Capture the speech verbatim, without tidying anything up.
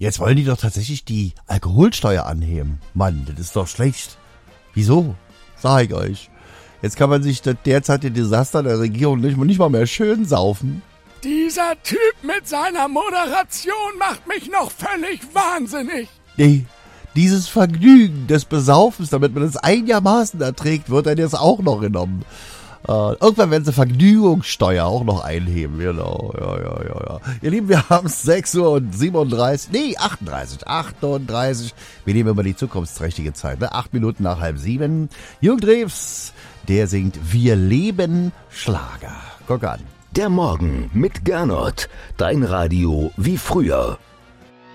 Jetzt wollen die doch tatsächlich die Alkoholsteuer anheben. Mann, das ist doch schlecht. Wieso? Sag ich euch. Jetzt kann man sich das derzeitige Desaster der Regierung nicht, nicht mal mehr schön saufen. Dieser Typ mit seiner Moderation macht mich noch völlig wahnsinnig. Nee, dieses Vergnügen des Besaufens, damit man es einigermaßen erträgt, wird dann jetzt auch noch genommen. Äh, irgendwann werden sie Vergnügungssteuer auch noch einheben, genau. Ja, ja, ja, ja. Ihr Lieben, wir haben es sechs Uhr und siebenunddreißig, nee, achtunddreißig, achtunddreißig. Wir nehmen immer die zukunftsträchtige Zeit, ne? Acht Minuten nach halb sieben. Jürgen Drews, der singt Wir leben Schlager. Guck an. Der Morgen mit Gernot. Dein Radio wie früher.